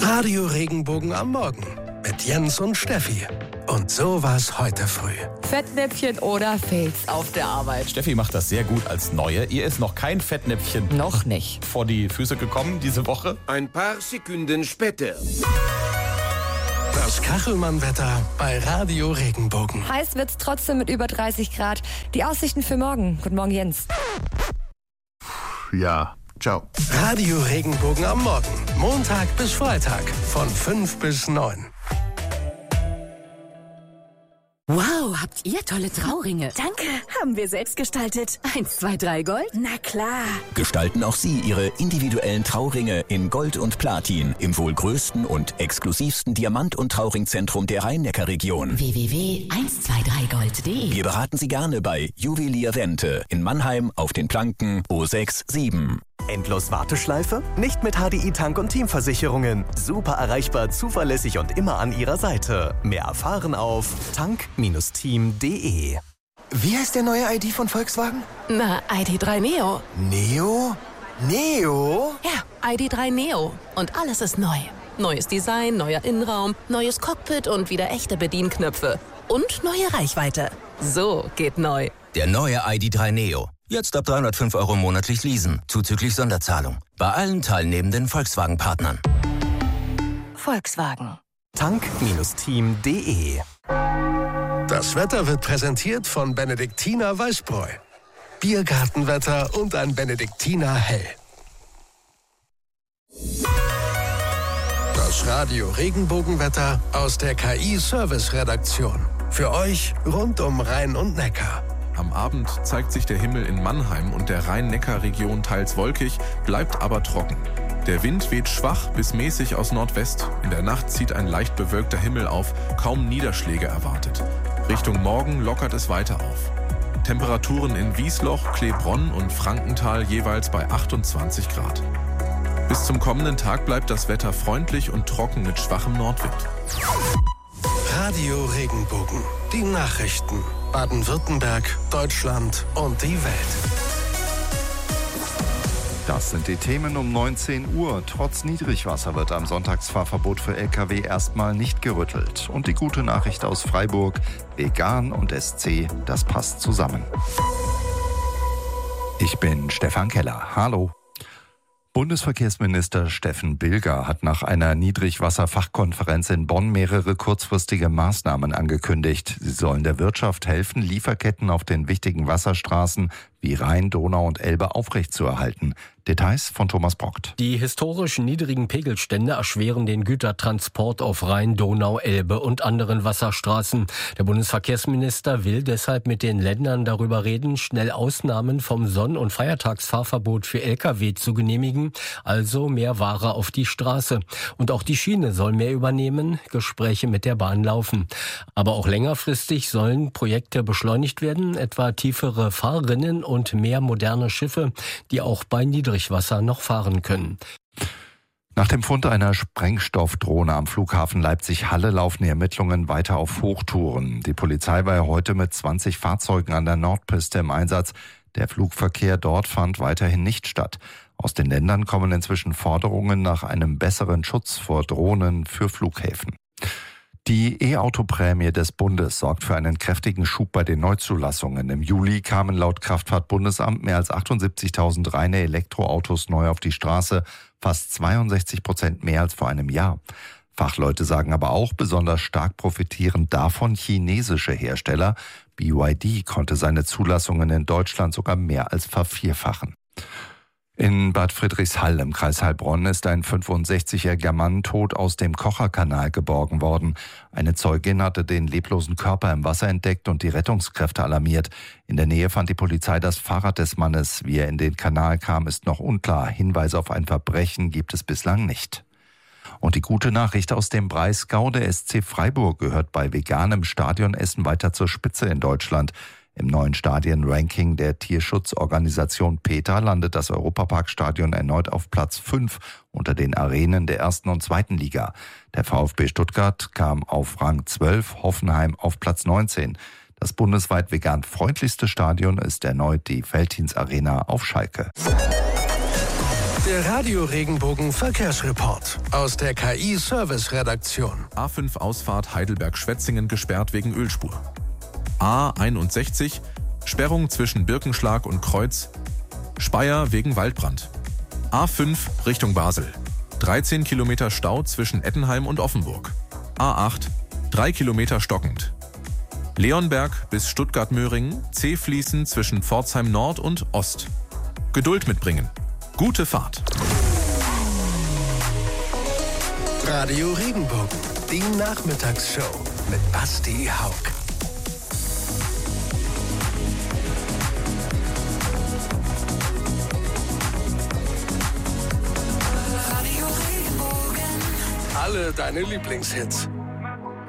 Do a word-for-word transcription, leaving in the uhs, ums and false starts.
Radio Regenbogen am Morgen mit Jens und Steffi. Und so war's heute früh. Fettnäpfchen oder Filz auf der Arbeit. Steffi macht das sehr gut als Neue. Ihr ist noch kein Fettnäpfchen Noch nicht. vor die Füße gekommen diese Woche. Ein paar Sekunden später. Das Kachelmann-Wetter bei Radio Regenbogen. Heiß wird's trotzdem mit über dreißig Grad. Die Aussichten für morgen. Guten Morgen, Jens. Ja, ciao. Radio Regenbogen am Morgen. Montag bis Freitag von fünf bis neun. Wow, habt ihr tolle Trauringe. Danke, haben wir selbst gestaltet. Eins, zwei, drei Gold? Na klar. Gestalten auch Sie Ihre individuellen Trauringe in Gold und Platin im wohl größten und exklusivsten Diamant- und Trauringzentrum der Rhein-Neckar-Region. w w w punkt eins zwei drei gold punkt de. Wir beraten Sie gerne bei Juwelier Wente in Mannheim auf den Planken O sechs sieben. Endlos Warteschleife? Nicht mit H D I Tank- und Teamversicherungen. Super erreichbar, zuverlässig und immer an Ihrer Seite. Mehr erfahren auf tank Bindestrich team punkt de. Wie heißt der neue I D von Volkswagen? Na, I D drei Neo. Neo? Neo? Ja, I D drei Neo. Und alles ist neu. Neues Design, neuer Innenraum, neues Cockpit und wieder echte Bedienknöpfe. Und neue Reichweite. So geht neu. Der neue I D drei Neo. Jetzt ab dreihundertfünf Euro monatlich leasen, zuzüglich Sonderzahlung. Bei allen teilnehmenden Volkswagen-Partnern. Volkswagen. tank Bindestrich team punkt de. Das Wetter wird präsentiert von Benediktiner Weißbräu. Biergartenwetter und ein Benediktiner Hell. Das Radio Regenbogenwetter aus der K I-Service-Redaktion. Für euch rund um Rhein und Neckar. Am Abend zeigt sich der Himmel in Mannheim und der Rhein-Neckar-Region teils wolkig, bleibt aber trocken. Der Wind weht schwach bis mäßig aus Nordwest. In der Nacht zieht ein leicht bewölkter Himmel auf, kaum Niederschläge erwartet. Richtung Morgen lockert es weiter auf. Temperaturen in Wiesloch, Kleebronn und Frankenthal jeweils bei achtundzwanzig Grad. Bis zum kommenden Tag bleibt das Wetter freundlich und trocken mit schwachem Nordwind. Radio Regenbogen. Die Nachrichten. Baden-Württemberg, Deutschland und die Welt. Das sind die Themen um neunzehn Uhr. Trotz Niedrigwasser wird am Sonntagsfahrverbot für L K W erstmal nicht gerüttelt. Und die gute Nachricht aus Freiburg: Vegan und S C, das passt zusammen. Ich bin Stefan Keller. Hallo. Bundesverkehrsminister Steffen Bilger hat nach einer Niedrigwasserfachkonferenz in Bonn mehrere kurzfristige Maßnahmen angekündigt. Sie sollen der Wirtschaft helfen, Lieferketten auf den wichtigen Wasserstraßen wie Rhein, Donau und Elbe aufrechtzuerhalten. Details von Thomas Brockt. Die historisch niedrigen Pegelstände erschweren den Gütertransport auf Rhein, Donau, Elbe und anderen Wasserstraßen. Der Bundesverkehrsminister will deshalb mit den Ländern darüber reden, schnell Ausnahmen vom Sonn- und Feiertagsfahrverbot für L K W zu genehmigen, also mehr Ware auf die Straße. Und auch die Schiene soll mehr übernehmen, Gespräche mit der Bahn laufen. Aber auch längerfristig sollen Projekte beschleunigt werden, etwa tiefere Fahrrinnen und mehr moderne Schiffe, die auch bei Niedrigwasser noch fahren können. Nach dem Fund einer Sprengstoffdrohne am Flughafen Leipzig-Halle laufen die Ermittlungen weiter auf Hochtouren. Die Polizei war heute mit zwanzig Fahrzeugen an der Nordpiste im Einsatz. Der Flugverkehr dort fand weiterhin nicht statt. Aus den Ländern kommen inzwischen Forderungen nach einem besseren Schutz vor Drohnen für Flughäfen. Die E-Auto-Prämie des Bundes sorgt für einen kräftigen Schub bei den Neuzulassungen. Im Juli kamen laut Kraftfahrtbundesamt mehr als achtundsiebzigtausend reine Elektroautos neu auf die Straße, fast zweiundsechzig Prozent mehr als vor einem Jahr. Fachleute sagen aber auch, besonders stark profitieren davon chinesische Hersteller. B Y D konnte seine Zulassungen in Deutschland sogar mehr als vervierfachen. In Bad Friedrichshall im Kreis Heilbronn ist ein fünfundsechzigjähriger Mann tot aus dem Kocherkanal geborgen worden. Eine Zeugin hatte den leblosen Körper im Wasser entdeckt und die Rettungskräfte alarmiert. In der Nähe fand die Polizei das Fahrrad des Mannes. Wie er in den Kanal kam, ist noch unklar. Hinweise auf ein Verbrechen gibt es bislang nicht. Und die gute Nachricht aus dem Breisgau: der S C Freiburg gehört bei veganem Stadionessen weiter zur Spitze in Deutschland. Im neuen Stadienranking der Tierschutzorganisation PETA landet das Europaparkstadion erneut auf Platz fünf unter den Arenen der ersten und zweiten Liga. Der VfB Stuttgart kam auf Rang zwölf, Hoffenheim auf Platz neunzehn. Das bundesweit vegan freundlichste Stadion ist erneut die Veltins Arena auf Schalke. Der Radio-Regenbogen Verkehrsreport aus der K I-Service-Redaktion. A fünf Ausfahrt Heidelberg-Schwetzingen gesperrt wegen Ölspur. A einundsechzig, Sperrung zwischen Birkenschlag und Kreuz. Speyer wegen Waldbrand. A fünf Richtung Basel. dreizehn Kilometer Stau zwischen Ettenheim und Offenburg. A acht, drei Kilometer stockend. Leonberg bis Stuttgart-Möhringen, C-Fließen zwischen Pforzheim Nord und Ost. Geduld mitbringen. Gute Fahrt. Radio Regenbogen, die Nachmittagsshow mit Basti Haug. Radio Regenbogen. Alle deine Lieblingshits.